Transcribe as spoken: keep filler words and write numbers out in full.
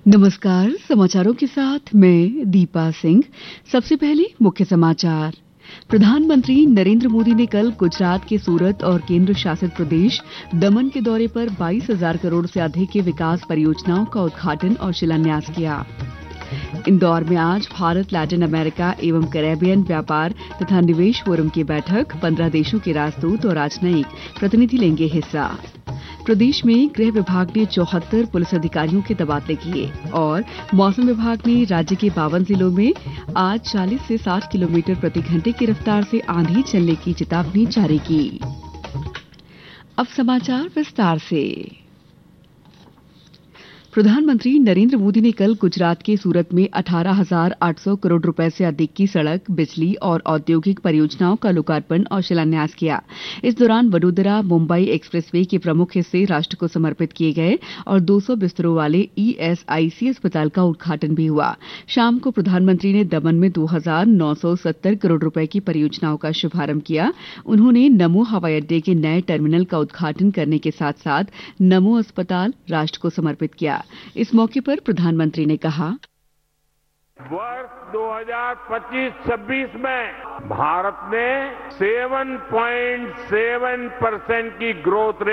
नमस्कार, समाचारों के साथ मैं दीपा सिंह। सबसे पहले मुख्य समाचार। प्रधानमंत्री नरेंद्र मोदी ने कल गुजरात के सूरत और केंद्र शासित प्रदेश दमन के दौरे पर बाईस हजार करोड़ से अधिक की विकास परियोजनाओं का उद्घाटन और शिलान्यास किया। इंदौर में आज भारत लैटिन अमेरिका एवं कैरेबियन व्यापार तथा निवेश फोरम की बैठक, पंद्रह देशों के राजदूत और राजनयिक प्रतिनिधि लेंगे हिस्सा। प्रदेश में गृह विभाग ने चौहत्तर पुलिस अधिकारियों के तबादले किए और मौसम विभाग ने राज्य के बावन जिलों में आज चालीस से साठ किलोमीटर प्रति घंटे की रफ्तार से आंधी चलने की चेतावनी जारी की। अब समाचार विस्तार से। प्रधानमंत्री नरेंद्र मोदी ने कल गुजरात के सूरत में अठारह हजार आठ सौ करोड़ रुपए से अधिक की सड़क, बिजली और औद्योगिक परियोजनाओं का लोकार्पण और शिलान्यास किया। इस दौरान वडोदरा मुंबई एक्सप्रेसवे के प्रमुख हिस्से राष्ट्र को समर्पित किए गए और दो सौ बिस्तरों वाले ईएसआईसी अस्पताल का उद्घाटन भी हुआ। शाम को प्रधानमंत्री ने दमन में दो हजार नौ सौ सत्तर करोड़ रुपए की परियोजनाओं का शुभारंभ किया। उन्होंने नमो हवाई अड्डे के नए टर्मिनल का उद्घाटन करने के साथ साथ नमो अस्पताल राष्ट्र को समर्पित किया। इस मौके पर प्रधानमंत्री ने कहा, वर्ष दो हजार पच्चीस छब्बीस में भारत ने सात पॉइंट सात परसेंट की ग्रोथ रेट